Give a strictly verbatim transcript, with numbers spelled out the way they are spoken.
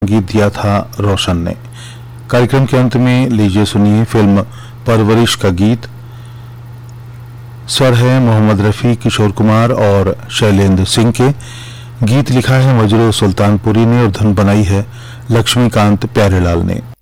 गीत दिया था रोशन ने। कार्यक्रम के अंत में लीजिए सुनिए फिल्म परवरिश का गीत। स्वर है मोहम्मद रफ़ी, किशोर कुमार और शैलेंद्र सिंह के। गीत लिखा है मजरू सुल्तानपुरी ने और धुन बनाई है लक्ष्मीकांत प्यारेलाल ने।